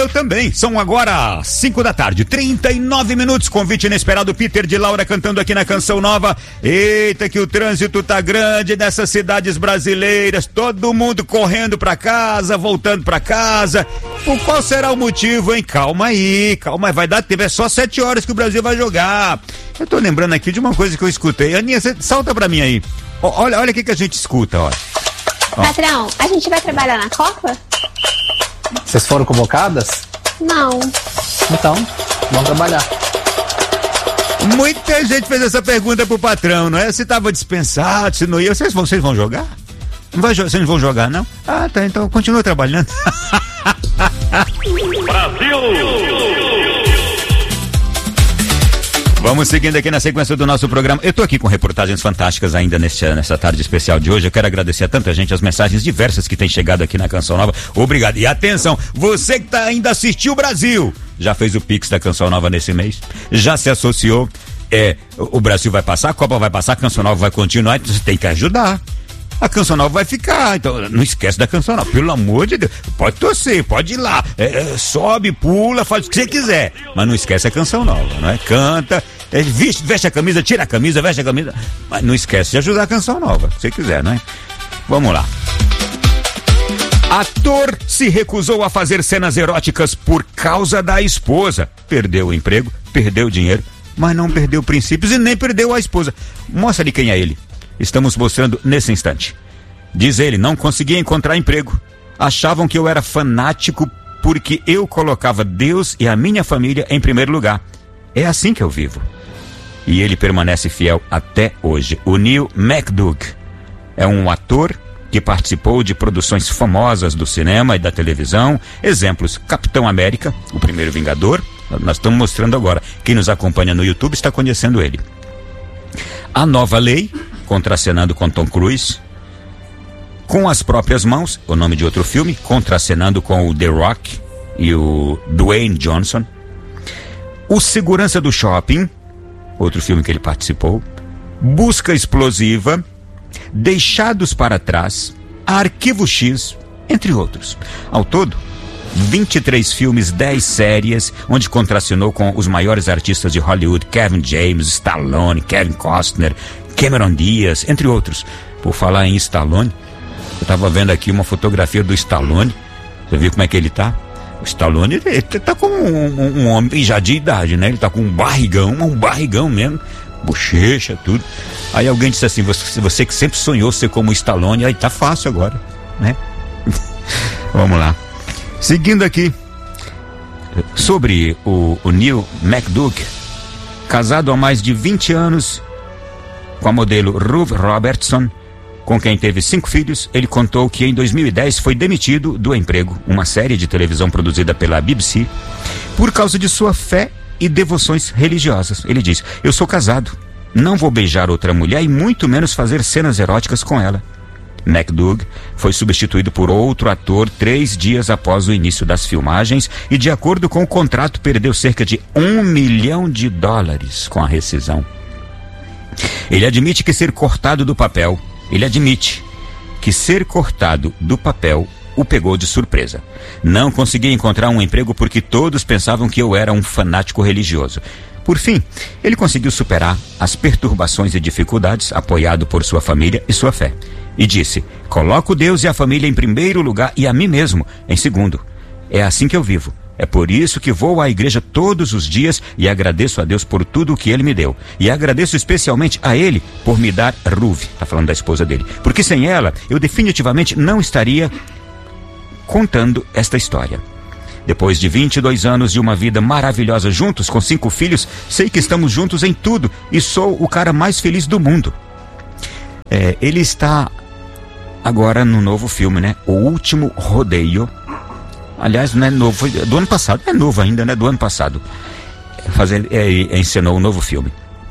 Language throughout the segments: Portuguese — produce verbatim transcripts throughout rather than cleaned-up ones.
eu também. São agora cinco da tarde, trinta e nove minutos. Convite inesperado, Peter de Laura cantando aqui na Canção Nova. Eita, que o trânsito tá grande nessas cidades brasileiras. Todo mundo correndo pra casa, voltando pra casa. O qual será o motivo, hein? Calma aí, calma aí. Vai dar tempo. É só sete horas que o Brasil vai jogar. Eu tô lembrando aqui de uma coisa que eu escutei. Aninha, você salta pra mim aí. Ó, olha, olha o que que a gente escuta, ó. Ó. Patrão, a gente vai trabalhar na Copa? Vocês foram convocadas? Não. Então, vamos trabalhar. Muita gente fez essa pergunta pro patrão, não é? Se tava dispensado, se não ia. Vocês vão, vocês vão jogar? Não vai, vocês não vão jogar, não? Ah, tá, então continua trabalhando. Brasil! Vamos seguindo aqui na sequência do nosso programa. Eu tô aqui com reportagens fantásticas ainda nesta, nessa tarde especial de hoje. Eu quero agradecer a tanta gente, as mensagens diversas que têm chegado aqui na Canção Nova. Obrigado. E atenção, você que tá ainda assistiu o Brasil, já fez o Pix da Canção Nova nesse mês? Já se associou? É, o Brasil vai passar, a Copa vai passar, a Canção Nova vai continuar, então você tem que ajudar. A Canção Nova vai ficar, então não esquece da Canção Nova, pelo amor de Deus. Pode torcer, pode ir lá, é, é, sobe, pula, faz o que você quiser, mas não esquece a Canção Nova, não é? Canta, é, veste, veste a camisa, tira a camisa, veste a camisa, mas não esquece de ajudar a Canção Nova, se você quiser, não é? Vamos lá. Ator se recusou a fazer cenas eróticas por causa da esposa. Perdeu o emprego, perdeu o dinheiro, mas não perdeu princípios e nem perdeu a esposa. Mostra ali quem é ele. Estamos mostrando nesse instante. Diz ele, não conseguia encontrar emprego. Achavam que eu era fanático porque eu colocava Deus e a minha família em primeiro lugar. É assim que eu vivo. E ele permanece fiel até hoje. O Neil McDoug é um ator que participou de produções famosas do cinema e da televisão. Exemplos, Capitão América, o primeiro Vingador. Nós estamos mostrando agora. Quem nos acompanha no YouTube está conhecendo ele. A Nova Lei, contracenando com Tom Cruise. Com as próprias mãos, o nome de outro filme, contracenando com o The Rock e o Dwayne Johnson. O Segurança do Shopping, outro filme que ele participou. Busca Explosiva, Deixados para Trás, Arquivo X, entre outros. Ao todo, vinte e três filmes, dez séries, onde contracenou com os maiores artistas de Hollywood, Kevin James, Stallone, Kevin Costner, Cameron Diaz, entre outros. Por falar em Stallone, eu tava vendo aqui uma fotografia do Stallone. Você viu como é que ele tá? O Stallone, ele tá com um, um, um homem já de idade, né? Ele tá com um barrigão, um barrigão mesmo, bochecha, tudo. Aí alguém disse assim, você, você que sempre sonhou ser como o Stallone, aí tá fácil agora, né? Vamos lá. Seguindo aqui, sobre o, o Neil McDoug, casado há mais de vinte anos com a modelo Ruth Robertson, com quem teve cinco filhos, ele contou que em dois mil e dez foi demitido do emprego, uma série de televisão produzida pela B B C, por causa de sua fé e devoções religiosas. Ele diz, eu sou casado, não vou beijar outra mulher e muito menos fazer cenas eróticas com ela. McDoug foi substituído por outro ator três dias após o início das filmagens e, de acordo com o contrato, perdeu cerca de um milhão de dólares com a rescisão. Ele admite que ser cortado do papel, ele admite que ser cortado do papel o pegou de surpresa. Não consegui encontrar um emprego porque todos pensavam que eu era um fanático religioso. Por fim, ele conseguiu superar as perturbações e dificuldades, apoiado por sua família e sua fé. E disse, coloco Deus e a família em primeiro lugar e a mim mesmo em segundo. É assim que eu vivo. É por isso que vou à igreja todos os dias e agradeço a Deus por tudo o que Ele me deu. E agradeço especialmente a Ele por me dar Ruth, está falando da esposa dele. Porque sem ela, eu definitivamente não estaria contando esta história. Depois de vinte e dois anos de uma vida maravilhosa juntos, com cinco filhos, sei que estamos juntos em tudo e sou o cara mais feliz do mundo. É, ele está agora no novo filme, né? O Último Rodeio. Aliás, não é novo, foi do ano passado, é novo ainda, né? Do ano passado. Fazer, é, encenou um novo filme.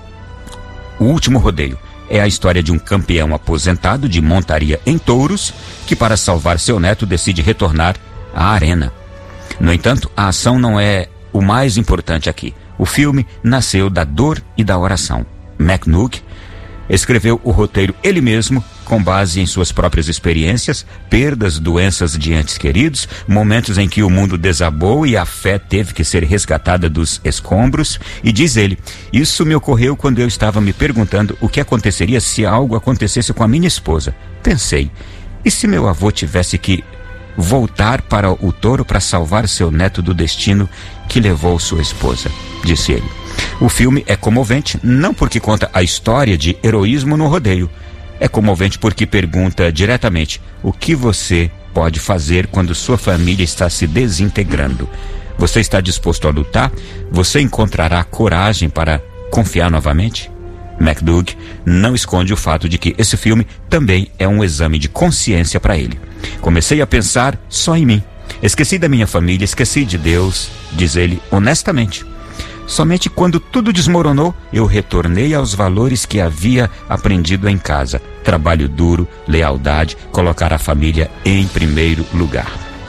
O Último Rodeio é a história de um campeão aposentado de montaria em touros que, para salvar seu neto, decide retornar à arena. No entanto, a ação não é o mais importante aqui. O filme nasceu da dor e da oração. McDoug escreveu o roteiro ele mesmo com base em suas próprias experiências, perdas, doenças de entes queridos, momentos em que o mundo desabou e a fé teve que ser resgatada dos escombros. E diz ele: isso me ocorreu quando eu estava me perguntando o que aconteceria se algo acontecesse com a minha esposa. Pensei, e se meu avô tivesse que voltar para o touro para salvar seu neto do destino que levou sua esposa? Disse ele. O filme é comovente, não porque conta a história de heroísmo no rodeio. É comovente porque pergunta diretamente: o que você pode fazer quando sua família está se desintegrando? Você está disposto a lutar? Você encontrará coragem para confiar novamente? McDoug não esconde o fato de que esse filme também é um exame de consciência para ele. Comecei a pensar só em mim. Esqueci da minha família, esqueci de Deus, diz ele honestamente. Somente quando tudo desmoronou, eu retornei aos valores que havia aprendido em casa. Trabalho duro, lealdade, colocar a família em primeiro lugar.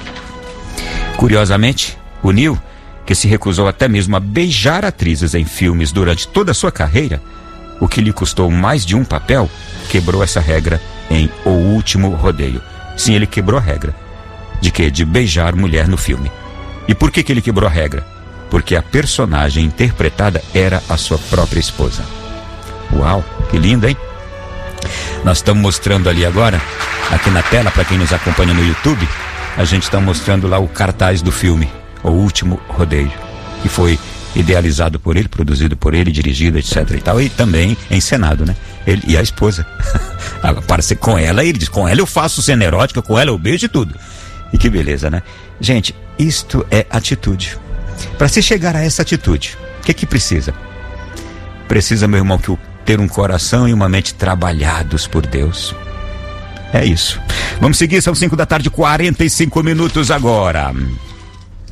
Curiosamente, o Neil, que se recusou até mesmo a beijar atrizes em filmes durante toda a sua carreira, o que lhe custou mais de um papel, quebrou essa regra em O Último Rodeio. Sim, ele quebrou a regra. De quê? De beijar mulher no filme. E por que que ele quebrou a regra? Porque a personagem interpretada era a sua própria esposa. Uau, que lindo, hein? Nós estamos mostrando ali agora, aqui na tela, para quem nos acompanha no YouTube, a gente está mostrando lá o cartaz do filme O Último Rodeio, que foi idealizado por ele, produzido por ele, dirigido, etc e tal, e também encenado, né? Ele e a esposa. Aparece com ela, ele diz: com ela eu faço cena erótica, com ela eu beijo e tudo. E que beleza, né? Gente, isto é atitude. Para se chegar a essa atitude, o que que precisa? Precisa, meu irmão, que o, ter um coração e uma mente trabalhados por Deus. É isso. Vamos seguir, são cinco da tarde, quarenta e cinco minutos agora.